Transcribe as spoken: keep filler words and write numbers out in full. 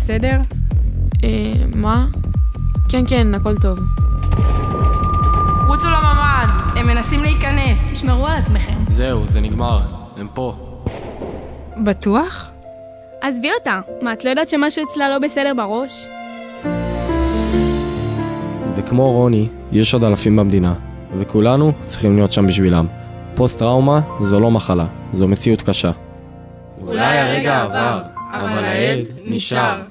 בסדר? אה, מה? כן, כן, הכל טוב. רוצו לממ"ד! הם מנסים להיכנס. תשמרו על עצמכם. זהו, זה נגמר. הם פה. בטוח? עזבי אותה. מה, את לא יודעת שמשהו אצלה לא בסדר בראש? וכמו רוני, יש עוד אלפים במדינה, וכולנו צריכים להיות שם בשבילם. פוסט-טראומה זו לא מחלה, זו מציאות קשה. אולי הרגע עבר, אבל העד נשאר.